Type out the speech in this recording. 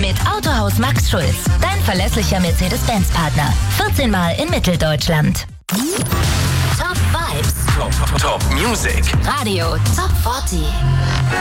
Mit Autohaus Max Schulz. Dein verlässlicher Mercedes-Benz-Partner. 14 Mal in Mitteldeutschland. Top Vibes. Top Music. Radio Top 40.